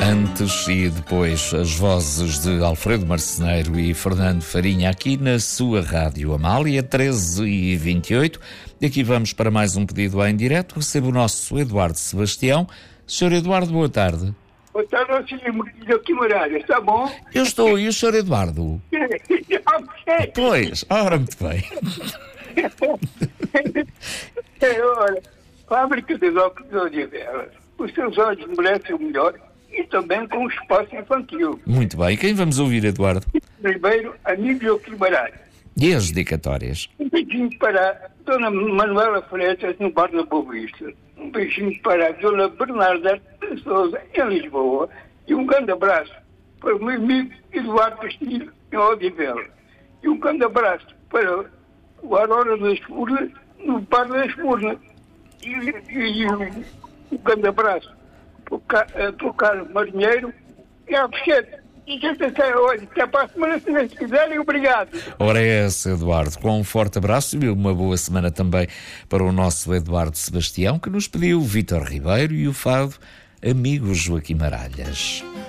Antes e depois as vozes de Alfredo Marceneiro e Fernando Farinha aqui na sua Rádio Amália, 13h28. E aqui vamos para mais um pedido em direto. Recebo o nosso Eduardo Sebastião. Sr. Eduardo, boa tarde. Boa tarde, Sr. Guimarães, está bom? Eu estou, e o Sr. Eduardo? Pois, ora, muito bem. Olha, fábrica de óculos de Odivelas. Os seus olhos merecem o melhor e também com o espaço infantil. Muito bem. Quem vamos ouvir, Eduardo? Primeiro, amigo Guimarães. E as dedicatórias? Um beijinho para a Dona Manuela Freitas, no bar da Boa Vista. Um beijinho para a Dona Bernarda de Souza, em Lisboa. E um grande abraço para o meu amigo Eduardo Castilho, em Odivelas. E um grande abraço para o Aurora das Furnas, no bar das Furnas. E um grande abraço para o Carlos Marinheiro e à Peixete. E já sei, olha, até para a semana, se quiserem, obrigado. Ora é essa, Eduardo, com um forte abraço e uma boa semana também para o nosso Eduardo Sebastião, que nos pediu o Vítor Ribeiro e o fado Amigo Joaquim Maralhas.